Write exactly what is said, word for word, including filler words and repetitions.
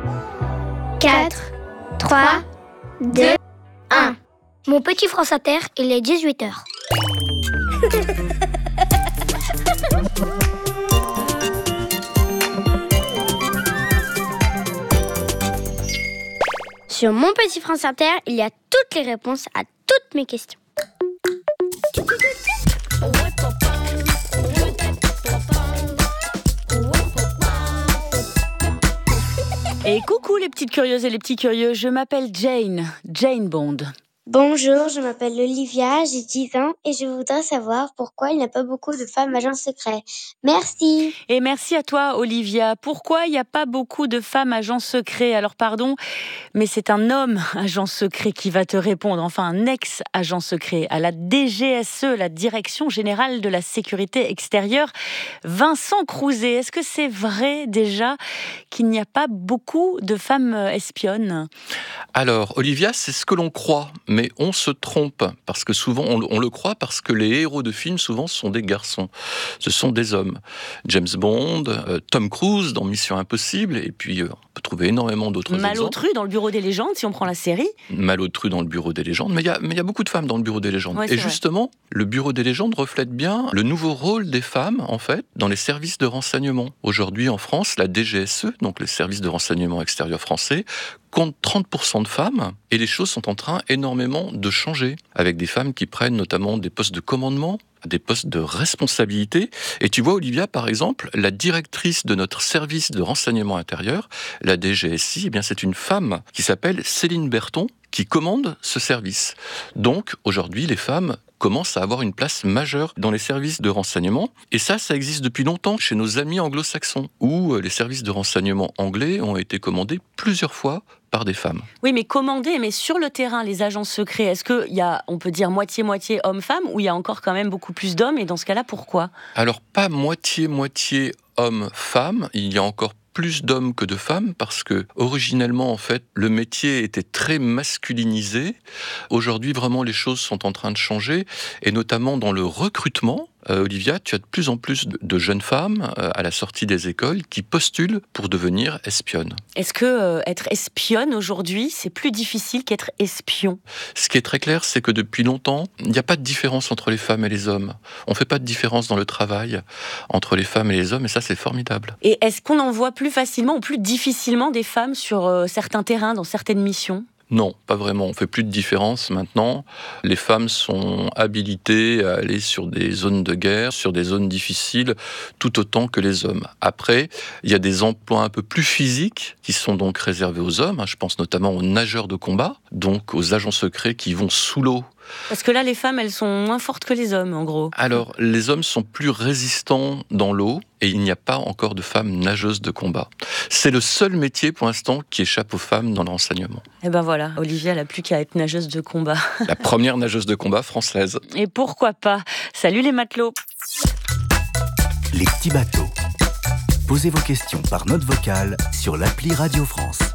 quatre, trois, deux, un. Mon petit France Inter, il est dix-huit heures. Sur mon petit France Inter, il y a toutes les réponses à toutes mes questions. Et coucou les petites curieuses et les petits curieux, je m'appelle Jane, Jane Bond. Bonjour, je m'appelle Olivia, j'ai dix ans et je voudrais savoir pourquoi il n'y a pas beaucoup de femmes agents secrets. Merci. Et merci à toi Olivia. Pourquoi il n'y a pas beaucoup de femmes agents secrets ? Alors pardon, mais c'est un homme agent secret qui va te répondre, enfin un ex-agent secret à la D G S E, la Direction Générale de la Sécurité Extérieure, Vincent Crouzet. Est-ce que c'est vrai déjà qu'il n'y a pas beaucoup de femmes espionnes ? Alors Olivia, c'est ce que l'on croit. Mais on se trompe, parce que souvent, on, on le croit parce que les héros de films, souvent, sont des garçons. Ce sont des hommes. James Bond, euh, Tom Cruise dans Mission Impossible, et puis euh, on peut trouver énormément d'autres exemples. Malotru dans le Bureau des légendes, si on prend la série. Malotru dans le Bureau des légendes, mais il y a, mais il y a beaucoup de femmes dans le Bureau des légendes. Ouais, et vrai. justement, le Bureau des légendes reflète bien le nouveau rôle des femmes, en fait, dans les services de renseignement. Aujourd'hui, en France, la D G S E, donc le service de renseignement extérieur français, compte trente pour cent de femmes, et les choses sont en train énormément de changer, avec des femmes qui prennent notamment des postes de commandement, des postes de responsabilité. Et tu vois, Olivia, par exemple, la directrice de notre service de renseignement intérieur, la D G S I, eh bien, c'est une femme qui s'appelle Céline Berton, qui commande ce service. Donc, aujourd'hui, les femmes commencent à avoir une place majeure dans les services de renseignement. Et ça, ça existe depuis longtemps chez nos amis anglo-saxons, où les services de renseignement anglais ont été commandés plusieurs fois par des femmes. Oui, mais commandés, mais sur le terrain, les agents secrets, est-ce qu'il y a, on peut dire, moitié-moitié hommes-femmes, ou il y a encore quand même beaucoup plus d'hommes, et dans ce cas-là, pourquoi ? Alors, pas moitié-moitié hommes-femmes, il y a encore plus d'hommes que de femmes, parce que originellement, en fait, le métier était très masculinisé. Aujourd'hui, vraiment, les choses sont en train de changer, et notamment dans le recrutement. Euh, Olivia, tu as de plus en plus de, de jeunes femmes euh, à la sortie des écoles qui postulent pour devenir espionnes. Est-ce que euh, être espionne aujourd'hui, c'est plus difficile qu'être espion ? Ce qui est très clair, c'est que depuis longtemps, il n'y a pas de différence entre les femmes et les hommes. On ne fait pas de différence dans le travail entre les femmes et les hommes, et ça, c'est formidable. Et est-ce qu'on en voit plus facilement ou plus difficilement des femmes sur euh, certains terrains, dans certaines missions ? Non, pas vraiment. On ne fait plus de différence maintenant. Les femmes sont habilitées à aller sur des zones de guerre, sur des zones difficiles, tout autant que les hommes. Après, il y a des emplois un peu plus physiques qui sont donc réservés aux hommes. Je pense notamment aux nageurs de combat, donc aux agents secrets qui vont sous l'eau. Parce que là, les femmes, elles sont moins fortes que les hommes, en gros. Alors, les hommes sont plus résistants dans l'eau et il n'y a pas encore de femmes nageuses de combat. C'est le seul métier, pour l'instant, qui échappe aux femmes dans le renseignement. Et ben voilà, Olivia, elle n'a plus qu'à être nageuse de combat. La première nageuse de combat française. Et pourquoi pas ? Salut les matelots ! Les petits bateaux. Posez vos questions par note vocale sur l'appli Radio France.